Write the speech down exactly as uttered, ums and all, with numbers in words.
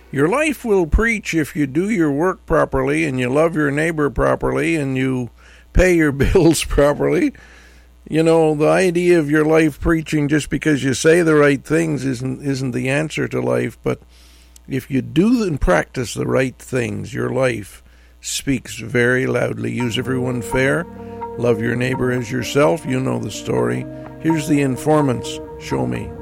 Your life will preach if you do your work properly and you love your neighbor properly and you pay your bills properly. You know, the idea of your life preaching just because you say the right things isn't isn't the answer to life, but if you do and practice the right things, your life speaks very loudly. Use everyone fair. Love your neighbor as yourself. You know the story. Here's the informants. Show me.